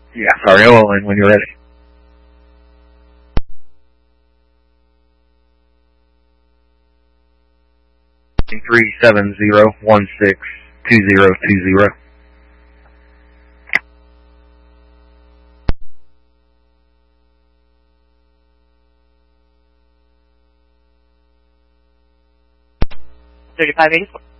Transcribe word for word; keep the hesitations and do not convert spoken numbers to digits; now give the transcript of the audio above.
Yeah, sorry, I'll in when you're ready. Three seven zero one six two zero two zero. Thirty-five eighty-four.